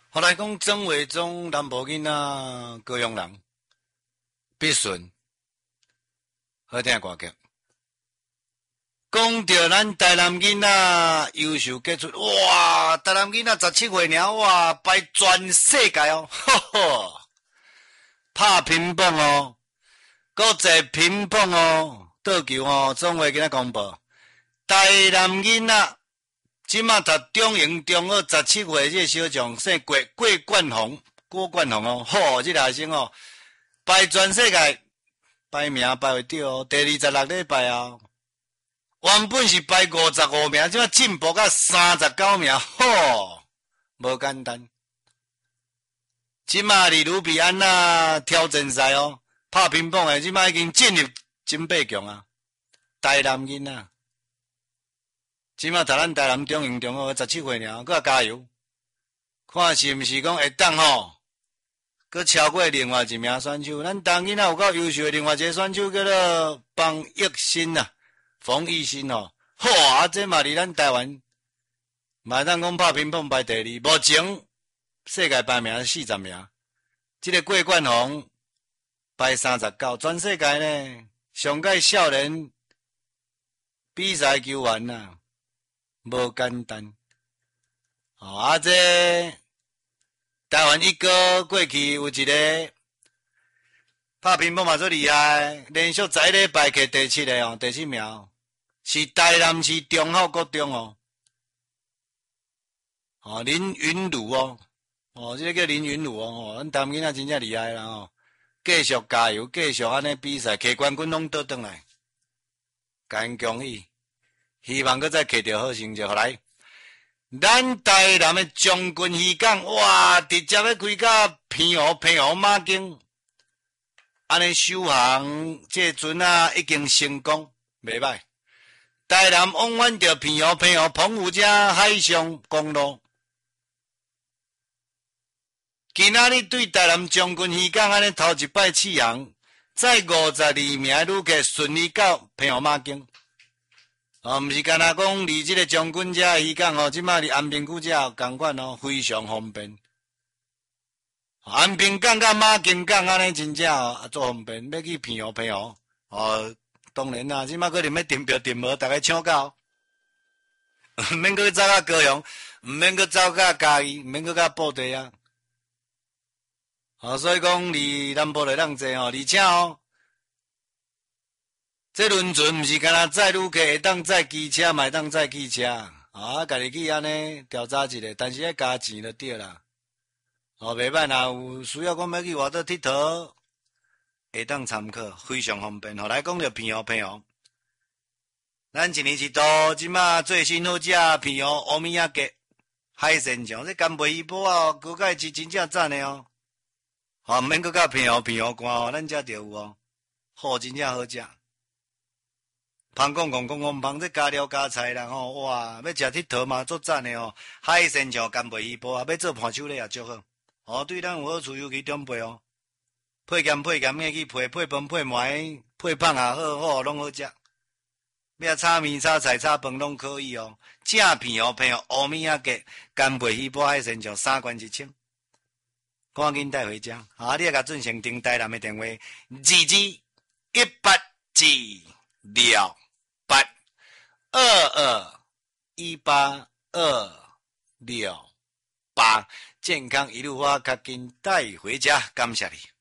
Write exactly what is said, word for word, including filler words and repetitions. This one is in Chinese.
后来讲曾伟忠南部囡仔高雄人，必顺，好听歌曲。讲到咱台南囡仔优秀杰出，哇！台南囡仔十七岁尔，哇，排全世界哦，呵呵，拍乒乓哦，国际乒乓哦，倒球哦，总会今仔公布，台南囡仔即马读中营中学十七岁，这个小将姓郭郭冠宏，郭冠宏哦，好，这个学生哦，排全世界排名排会到哦，第二十六礼拜啊。原本是排五十五名，即马进步到三十九名，吼，无简单。即马伫卢比安那挑战赛哦，拍乒乓诶，即马已经进入金八强啊。台南囡仔，即马读咱台南中营中学十七岁尔，佮要加油，看是毋是讲会当吼，佮超过另外一名选手。咱台南囡仔有够优秀诶，另外一个选手叫做方奕新啊。冯奕新哦，好啊！这嘛伫咱台湾，嘛当讲拍乒乓排第二，目前世界排名四十名，这个郭冠宏排三十九，全世界呢上届少年比赛球员呐、啊，无简单。哦啊，这台湾一哥过去有一个拍乒乓嘛最厉害，连续十一礼拜摕第七个哦，第七名、哦。是台南市中校国中哦，哦林云儒哦，哦这个叫林云儒哦，哦咱台湾囡仔真正厉害啦哦，继续加油，继续安尼比赛，摕冠军拢倒转来，甲因恭喜，希望佮再摕到好成绩。好来，咱台南的将军渔港，哇，直接要开到平湖平湖马经，安尼首航这阵啊已经成功，袂歹。台南往返着平湖、平湖、澎湖遮海上公路，今仔日对台南将军渔港安尼头一摆试航，载五十二名旅客顺利到平湖马经。哦，毋是干那讲离即个将军遮渔港哦，即马离安平区遮共款哦，非常方便。安平港甲马经港安尼真正哦，足方便，要去平湖、平湖哦。当然啦，即马可能要订票订无，大家抢到，毋免去走到高雄，毋免去走到嘉义，毋免去到布袋啊。哦，所以讲离南部来当济哦，而且哦，这轮船毋是干那载旅客，会当载机车，嘛会当载汽车，啊，家己去安尼调查一下，但是要加钱就对啦。哦，袂歹，若有需要讲要去外岛佚佗。会当参考，非常方便。后来讲着平湖平湖，咱一年一度，即马最新好食平湖欧米亚鸡海鲜酱，这干贝鱼煲啊，估计是真正赞的哦。哦，毋免搁到平湖平湖关哦，咱遮就有哦，好真正好食。芳讲讲讲讲芳，这加料加菜啦吼，哇，要食佚佗嘛，足赞的哦。海鲜酱干贝鱼煲啊，要做伴手礼也足好。哦，对咱有好处，尤其长辈哦。配咸配咸嘅去配配饭配糜配饭也好，好拢好食。要炒面炒菜炒饭拢可以哦。正片哦片哦，乌米仔鸡干贝鱼煲海鲜酱三罐一千，赶紧带回家。啊，你也甲准成订台南的电话：二二一八二六八二二一八二六八，健康一路花，赶紧带回家。感谢你。